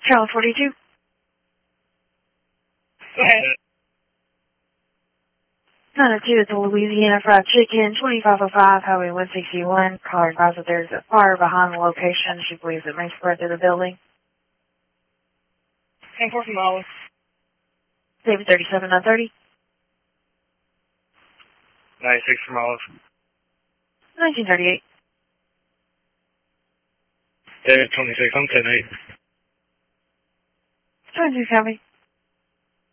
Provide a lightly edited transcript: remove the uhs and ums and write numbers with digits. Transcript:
Charlie 42. Go ahead. 902 is the Louisiana Fried Chicken, 2505 Highway 161. Caller advised that there's a fire behind the location. She believes it may spread through the building. 10-4 from Olive. David 37930. 96 from Olive. 1938. David 26, I'm 10-8. 22 copy.